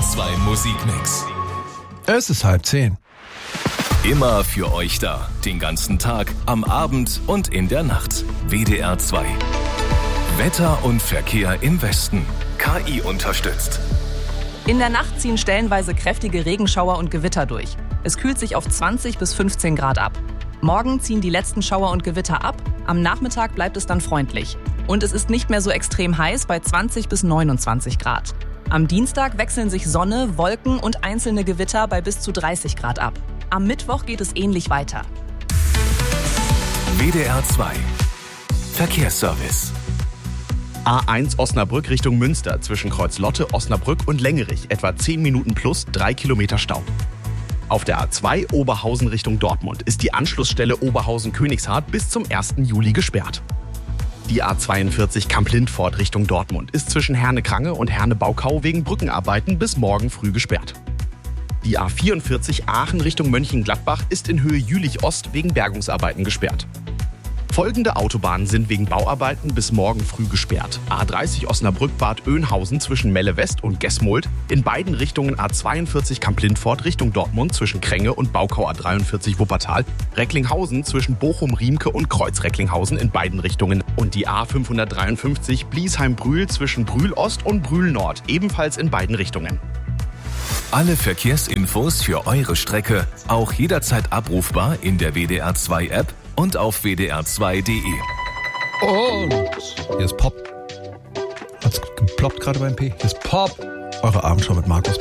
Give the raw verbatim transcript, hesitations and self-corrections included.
zwei Musikmix. Es ist halb zehn. Immer für euch da. Den ganzen Tag, am Abend und in der Nacht. W D R zwei. Wetter und Verkehr im Westen. K I unterstützt. In der Nacht ziehen stellenweise kräftige Regenschauer und Gewitter durch. Es kühlt sich auf zwanzig bis fünfzehn Grad ab. Morgen ziehen die letzten Schauer und Gewitter ab. Am Nachmittag bleibt es dann freundlich. Und es ist nicht mehr so extrem heiß bei zwanzig bis neunundzwanzig Grad. Am Dienstag wechseln sich Sonne, Wolken und einzelne Gewitter bei bis zu dreißig Grad ab. Am Mittwoch geht es ähnlich weiter. W D R zwei. Verkehrsservice. A eins Osnabrück Richtung Münster zwischen Kreuzlotte, Osnabrück und Längerich. Etwa zehn Minuten plus drei Kilometer Stau. Auf der A zwei Oberhausen Richtung Dortmund ist die Anschlussstelle Oberhausen-Königshardt bis zum ersten Juli gesperrt. Die A zweiundvierzig Kamp-Lindfort Richtung Dortmund ist zwischen Herne-Krange und Herne-Baukau wegen Brückenarbeiten bis morgen früh gesperrt. Die A vierundvierzig Aachen Richtung Mönchengladbach ist in Höhe Jülich-Ost wegen Bergungsarbeiten gesperrt. Folgende Autobahnen sind wegen Bauarbeiten bis morgen früh gesperrt. A dreißig Osnabrück-Bad Oeynhausen zwischen Melle West und Gesmold. In beiden Richtungen A zweiundvierzig Kamp-Lindfort Richtung Dortmund zwischen Kränge und Baukau A dreiundvierzig Wuppertal. Recklinghausen zwischen Bochum-Riemke und Kreuz-Recklinghausen in beiden Richtungen. Und die A fünfhundertdreiundfünfzig Bliesheim-Brühl zwischen Brühl-Ost und Brühl-Nord, ebenfalls in beiden Richtungen. Alle Verkehrsinfos für eure Strecke auch jederzeit abrufbar in der W D R zwei App und auf w d r zwei punkt d e. Und hier ist Pop. Hat's geploppt gerade beim P? Hier ist Pop. Eure Abendschau mit Markus